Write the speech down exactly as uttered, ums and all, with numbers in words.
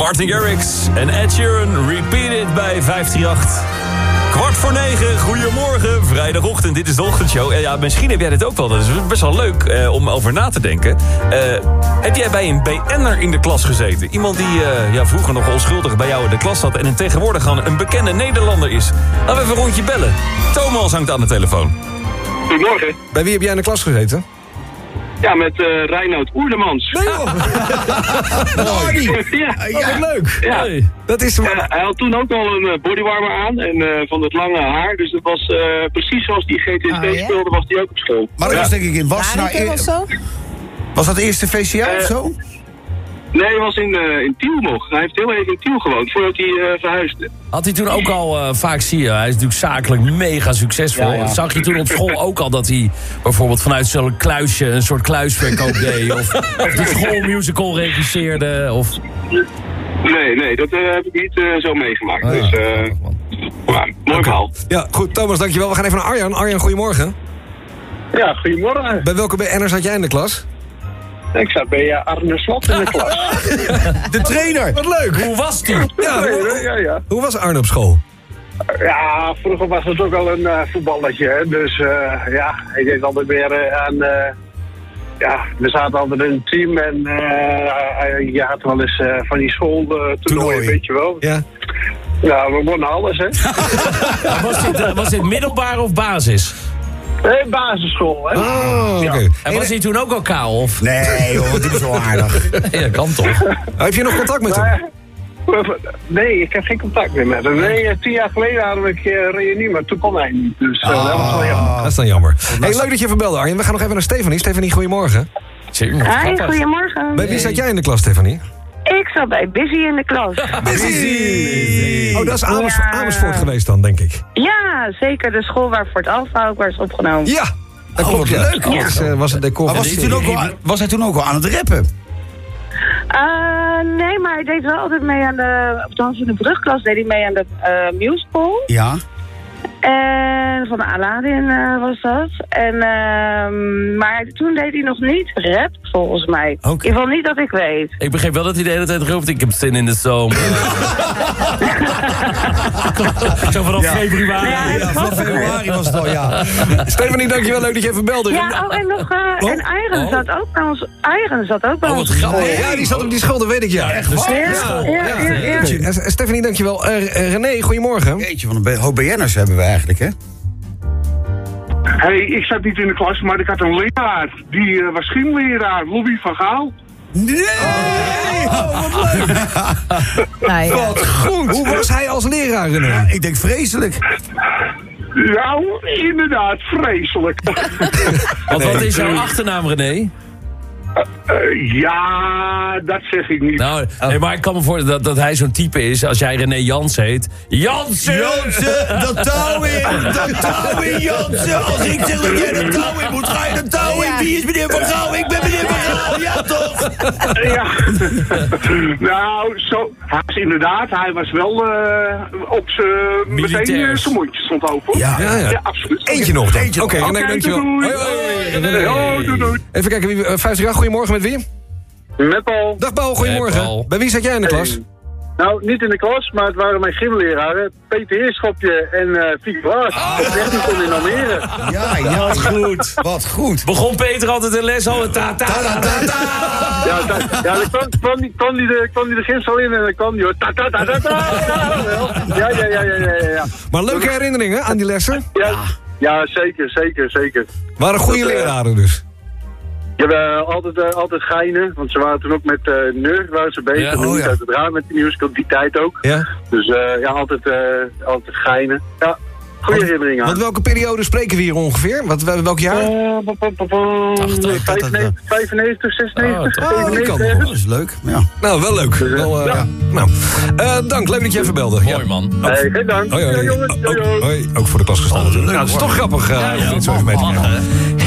Martin Garrix en Ed Sheeran, Repeat It bij vijf drie acht. Kwart voor negen, goedemorgen, vrijdagochtend, dit is de ochtendshow. Uh, ja, misschien heb jij dit ook wel, dat is best wel leuk uh, om over na te denken. Uh, heb jij bij een B N'er in de klas gezeten? Iemand die uh, ja, vroeger nog onschuldig bij jou in de klas zat... en een tegenwoordig een, een bekende Nederlander is. Laten we even een rondje bellen. Thomas hangt aan de telefoon. Goedemorgen. Bij wie heb jij in de klas gezeten? Ja, met uh, Reinoud Oerlemans. Nee joh! ja, ja, wat leuk. Ja. Hey. Dat is... Uh, hij had toen ook al een uh, bodywarmer aan en uh, van het lange haar. Dus dat was uh, precies zoals die G T S V oh, ja? speelde, was die ook op school. Maar dat ja. was denk ik in Wassenaar. Of zo? Was dat de eerste V C A uh, of zo? Nee, hij was in, uh, in Tiel nog. Hij heeft heel even in Tiel gewoond, voordat hij uh, verhuisde. Had hij toen ook al, uh, vaak zie je, hij is natuurlijk zakelijk mega succesvol. Ja, ja. Zag je toen op school ook al dat hij bijvoorbeeld vanuit zo'n kluisje een soort kluisverkoop deed? Of, of de schoolmusical regisseerde? Of... Nee, nee, dat uh, heb ik niet uh, zo meegemaakt. Ah, dus, uh, ja, mooi okay. verhaal. Ja, goed, Thomas, dankjewel. We gaan even naar Arjan. Arjan, goedemorgen. Ja, goedemorgen. Bij welke B N'er zat jij in de klas? Ik zat bij uh, Arne Slot in de klas. De trainer. Wat leuk. Hoe was die? Ja, hoe, ja, ja. hoe was Arne op school? Ja, vroeger was het ook al een uh, voetballetje. Hè? Dus uh, ja, ik deed altijd weer uh, aan... Uh, ja, we zaten altijd in een team en uh, je had wel eens uh, van die schooltoernooien, weet je wel. Ja. Ja, we wonnen alles, hè. was, dit, uh, was dit middelbaar of basis? Nee, basisschool, hè. Oh, oké. Okay. Ja. En was hij toen ook al kaal, of? Nee, joh, wat is zo aardig. Ja, dat kan toch? Heb je nog contact met hem? Nee, ik heb geen contact meer met hem. Nee, tien jaar geleden hadden we een keer een reunie, maar toen kon hij niet. Dus uh, oh. dat was wel jammer. Dat is dan jammer. Hey, leuk dat je verbelde, Arjen. We gaan nog even naar Stefanie. Stefanie, goedemorgen. Hi, goedemorgen. Bij wie zat jij in de klas, Stefanie? Ik zat bij Busy in de klas. Busy! Oh, dat is Amers ja. Amersfoort geweest dan, denk ik. Ja, zeker. De school waar Fort Alpha ook was opgenomen. Ja, dat oh, klopt. Ja. Leuk. Ja. Was, uh, was het decor. Maar was hij, toen ook al, was hij toen ook al aan het rappen? Uh, nee, maar hij deed wel altijd mee aan de... Althans, in de brugklas deed hij mee aan de uh, musical. Ja. En van Aladdin uh, was dat. En, uh, maar toen deed hij nog niet rap, volgens mij. Okay. In ieder geval niet dat ik weet. Ik begreep wel dat hij de hele tijd roept, ik heb zin in de zomer. Zo vanaf ja. februari. Ja, ja, vanaf februari was het al, ja. Stefanie, dankjewel. Leuk dat je even belde. Ja, oh, en nog... Uh, oh? En Eigen oh. zat ook bij ons. Eigen zat ook bij oh, ons. Grappig. Ja, die zat op die school, dat weet ik, ja. Echt waar? Ja, ja, ja, ja, ja. ja. Stefanie, dankjewel. Uh, René, goedemorgen. Jeetje, van een hoop B N'ers hebben we eigenlijk, hè? Hey, ik zat niet in de klas, maar ik had een leraar. Die uh, was gymleraar, Louis van Gaal. Nee! Oh, wat leuk! Nou, ja. Wat goed! Hoe was hij als leraar, René? Ja, ik denk vreselijk. Nou, inderdaad, vreselijk. Want wat is jouw achternaam, René? Uh, uh, ja, dat zeg ik niet. Nou, nee, maar ik kan me voorstellen dat, dat hij zo'n type is. Als jij René Jans heet. Jansen! Jansen, dat touw in! Dat touw in, Jansen! Als ik zeg dat jij dat touw in moet, ga je dat touw in. Wie is meneer Van Gaal? Ik ben meneer Van Gaal, ja toch? Ja. Nou, zo, hij is inderdaad, hij was wel uh, op zijn meteen zijn mondje stond open. Ja, ja, ja. Ja, absoluut. Eentje nog dan. Eentje Oké, okay, okay, okay, dankjewel. Doei. Hoi, hoi. Hoi, doei, doei. Even kijken, wie, uh, vijftig jaar, goedemorgen, met wie? Met Paul. Dag Paul, goedemorgen. Hey, Paul. Bij wie zat jij in de klas? Hey. Nou, niet in de klas, maar het waren mijn gymleraren. Peter Heerschopje en uh, Fieke Waard. Ah. Dat echt niet in Almere. Ja, ja, wat goed. Wat goed. Begon Peter altijd de les al ta ta ta ta ta. Ja, da, ja dan kwam, kwam, die, kwam, die de, kwam die de gymsal in en dan kwam die hoor. Ta ta ta ta ta. Ja, ja, ja, ja, ja, ja. Maar leuke herinneringen aan die lessen? Ja, ja zeker, zeker, zeker. Waren goede dat, leraren uh, dus? Ja, we altijd, uh, altijd geinen, want ze waren toen ook met uh, Nurk waren ze bezig. Ja, oh, ja. Ja. Dus uh, ja, altijd, uh, altijd geinen. Ja, goede herinneringen aan. Want welke periode spreken we hier ongeveer? Wat, welk jaar? Uh, vijfennegentig, zesennegentig, Oh, zevenennegentig. Oh, dat is leuk, ja. Nou, wel leuk. Dus, uh, wel, uh, ja. ja. Nou, uh, dank, leuk dat je even belde. Mooi man. Nee, hey, geen dank. Hoi, hoi. Ja, jongens, Hoi, hoi. Ook voor de klas gestaan natuurlijk. Nou, dat is toch grappig. Uh, Ja, ja, om dit zo even mee te krijgen.